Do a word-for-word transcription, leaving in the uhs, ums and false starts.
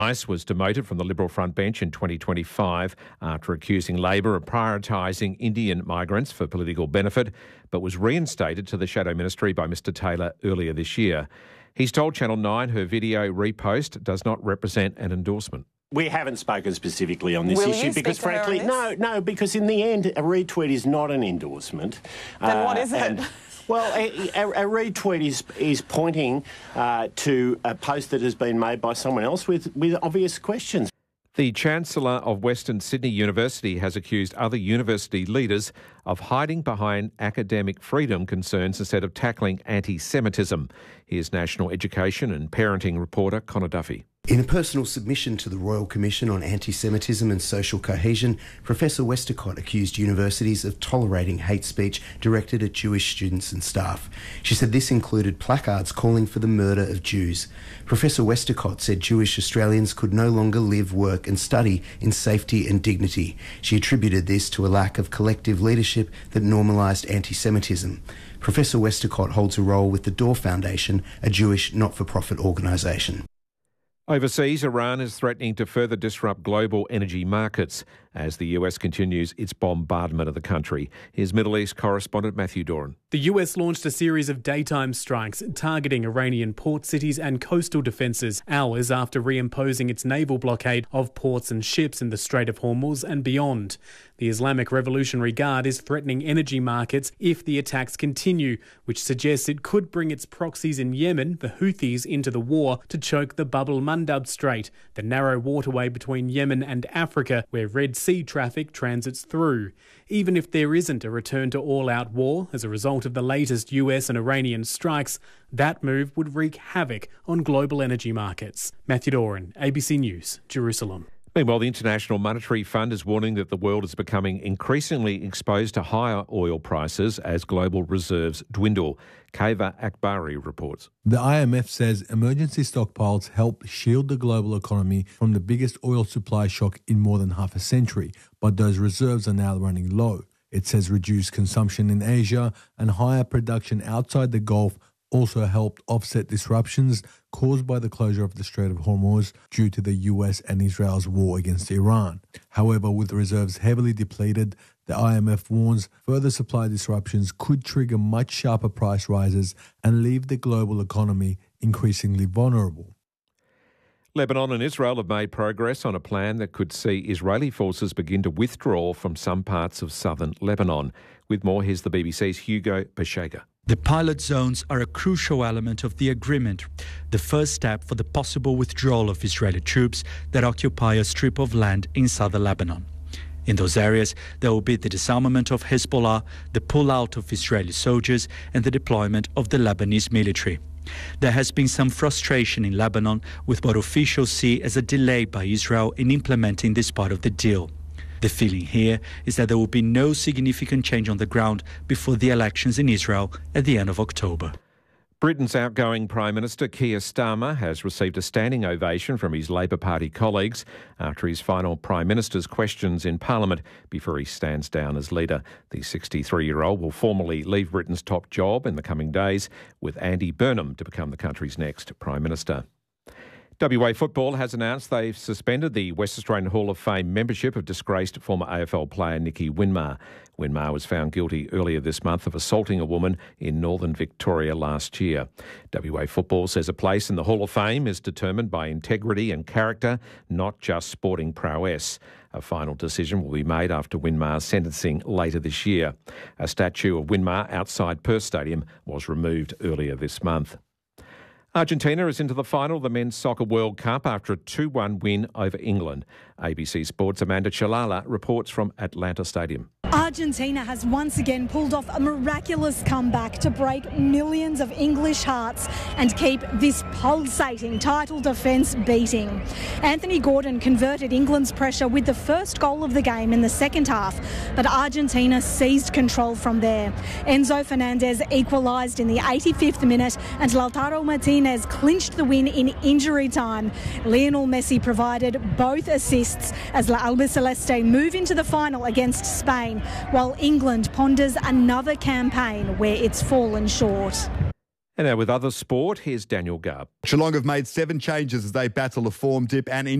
Rice was demoted from the Liberal front bench in twenty twenty-five after accusing Labor of prioritising Indian migrants for political benefit, but was reinstated to the Shadow Ministry by Mr Taylor earlier this year. He's told Channel nine her video repost does not represent an endorsement. We haven't spoken specifically on this Will issue you because, speak to her frankly, on no, this? no, because in the end, a retweet is not an endorsement. Then Uh, what is it? and- Well, a, a, a retweet is is pointing uh, to a post that has been made by someone else with, with obvious questions. The Chancellor of Western Sydney University has accused other university leaders of hiding behind academic freedom concerns instead of tackling anti-Semitism. Here's National Education and Parenting reporter Connor Duffy. In a personal submission to the Royal Commission on Anti-Semitism and Social Cohesion, Professor Westacott accused universities of tolerating hate speech directed at Jewish students and staff. She said this included placards calling for the murder of Jews. Professor Westacott said Jewish Australians could no longer live, work and study in safety and dignity. She attributed this to a lack of collective leadership that normalised anti-Semitism. Professor Westacott holds a role with the Door Foundation, a Jewish not-for-profit organisation. Overseas, Iran is threatening to further disrupt global energy markets as the U S continues its bombardment of the country. Here's Middle East correspondent Matthew Doran. The U S launched a series of daytime strikes targeting Iranian port cities and coastal defences hours after reimposing its naval blockade of ports and ships in the Strait of Hormuz and beyond. The Islamic Revolutionary Guard is threatening energy markets if the attacks continue, which suggests it could bring its proxies in Yemen, the Houthis, into the war to choke the Bab el-Mandab Strait, the narrow waterway between Yemen and Africa where Red Sea traffic transits through. Even if there isn't a return to all-out war as a result of the latest U S and Iranian strikes, that move would wreak havoc on global energy markets. Matthew Doran, A B C News, Jerusalem. Meanwhile, the International Monetary Fund is warning that the world is becoming increasingly exposed to higher oil prices as global reserves dwindle. Kaiva Akbari reports. The I M F says emergency stockpiles help shield the global economy from the biggest oil supply shock in more than half a century, but those reserves are now running low. It says reduced consumption in Asia and higher production outside the Gulf also helped offset disruptions caused by the closure of the Strait of Hormuz due to the U S and Israel's war against Iran. However, with reserves heavily depleted, the I M F warns further supply disruptions could trigger much sharper price rises and leave the global economy increasingly vulnerable. Lebanon and Israel have made progress on a plan that could see Israeli forces begin to withdraw from some parts of southern Lebanon. With more, here's the B B C's Hugo Beshega. The pilot zones are a crucial element of the agreement, the first step for the possible withdrawal of Israeli troops that occupy a strip of land in southern Lebanon. In those areas, there will be the disarmament of Hezbollah, the pull-out of Israeli soldiers, and the deployment of the Lebanese military. There has been some frustration in Lebanon with what officials see as a delay by Israel in implementing this part of the deal. The feeling here is that there will be no significant change on the ground before the elections in Israel at the end of October. Britain's outgoing Prime Minister Keir Starmer has received a standing ovation from his Labor Party colleagues after his final Prime Minister's questions in Parliament before he stands down as leader. The sixty-three-year-old will formally leave Britain's top job in the coming days, with Andy Burnham to become the country's next Prime Minister. W A Football has announced they've suspended the West Australian Hall of Fame membership of disgraced former A F L player Nicky Winmar. Winmar was found guilty earlier this month of assaulting a woman in northern Victoria last year. W A Football says a place in the Hall of Fame is determined by integrity and character, not just sporting prowess. A final decision will be made after Winmar's sentencing later this year. A statue of Winmar outside Perth Stadium was removed earlier this month. Argentina is into the final of the Men's Soccer World Cup after a two one win over England. A B C Sports' Amanda Chalala reports from Atlanta Stadium. Argentina has once again pulled off a miraculous comeback to break millions of English hearts and keep this pulsating title defence beating. Anthony Gordon converted England's pressure with the first goal of the game in the second half, but Argentina seized control from there. Enzo Fernandez equalised in the eighty-fifth minute and Lautaro Martinez clinched the win in injury time. Lionel Messi provided both assists as La Albiceleste move into the final against Spain, while England ponders another campaign where it's fallen short. And now with other sport, here's Daniel Garb. Geelong have made seven changes as they battle a form dip and